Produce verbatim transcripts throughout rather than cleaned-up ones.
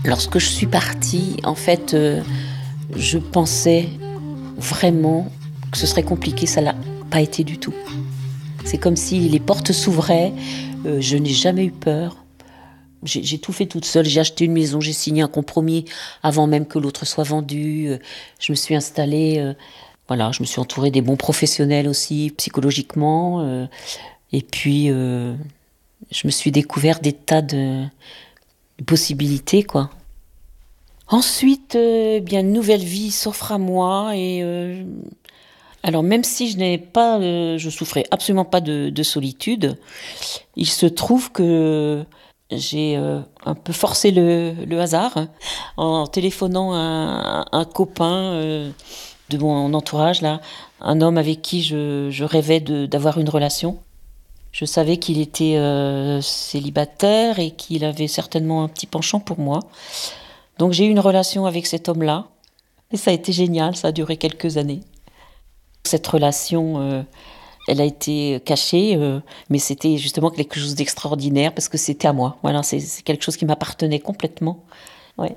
Lorsque je suis partie, en fait, heu, je pensais vraiment que ce serait compliqué, ça l'a pas été du tout. C'est comme si les portes s'ouvraient, heu, je n'ai jamais eu peur. J'ai j'ai tout fait toute seule, j'ai acheté une maison, j'ai signé un compromis avant même que l'autre soit vendu, heu, je me suis installée, heu, voilà, je me suis entourée des bons professionnels aussi, psychologiquement, heu et puis, heu, je me suis découvert des tas de possibilités, quoi. Ensuite, heu, bien une nouvelle vie s'offre à moi et heu, alors même si je n'ai pas, heu, je souffrais absolument pas de de solitude, il se trouve que j'ai, heu, un peu forcé le le hasard en téléphonant à un un copain, heu, de mon entourage là, un homme avec qui je je rêvais de d'avoir une relation. Je savais qu'il était, heu, célibataire et qu'il avait certainement un petit penchant pour moi. Donc j'ai eu une relation avec cet homme-là et ça a été génial, ça a duré quelques années. Cette relation, heu, elle a été cachée, heu, mais c'était justement quelque chose d'extraordinaire parce que c'était à moi. Voilà, c'est c'est quelque chose qui m'appartenait complètement. Ouais.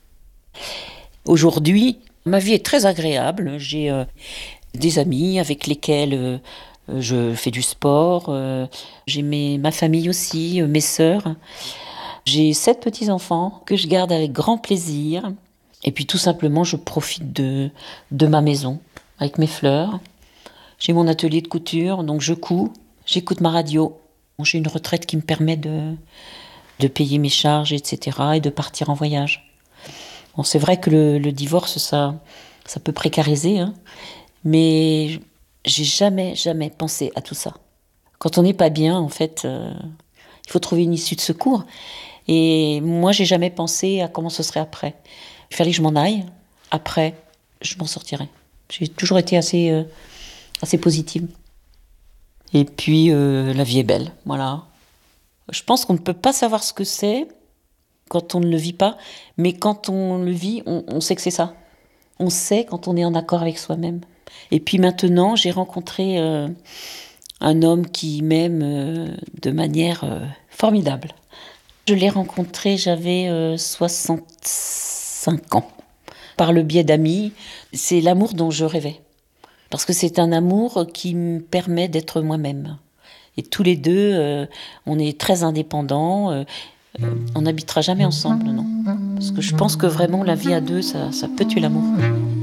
Aujourd'hui, ma vie est très agréable. J'ai, heu, des amis avec lesquels, heu heu, je fais du sport, heu, j'ai mes ma famille aussi, heu, mes sœurs. J'ai sept petits-enfants que je garde avec grand plaisir et puis tout simplement je profite de de ma maison avec mes fleurs. J'ai mon atelier de couture, donc je couds, j'écoute ma radio. J'ai une retraite qui me permet de de payer mes charges et cetera et de partir en voyage. Bon, c'est vrai que le le divorce ça ça peut précariser, hein, mais j'ai jamais, jamais pensé à tout ça. Quand on n'est pas bien, en fait, heu, il faut trouver une issue de secours et moi, j'ai jamais pensé à comment ce serait après. Il fallait que je m'en aille, après, je m'en sortirai. J'ai toujours été assez, heu, assez positive et puis, heu, la vie est belle, voilà. Je pense qu'on ne peut pas savoir ce que c'est quand on ne le vit pas, mais quand on le vit, on on sait que c'est ça. On sait quand on est en accord avec soi-même et puis maintenant, j'ai rencontré, heu, un homme qui m'aime, heu, de manière, heu, formidable. Je l'ai rencontré, j'avais, heu, soixante-cinq ans. Par le biais d'amis, c'est l'amour dont je rêvais. Parce que c'est un amour qui me permet d'être moi-même. Et tous les deux, heu, on est très indépendants, heu, heu, on n'habitera jamais ensemble, non. Parce que je pense que vraiment la vie à deux, ça ça peut tuer l'amour.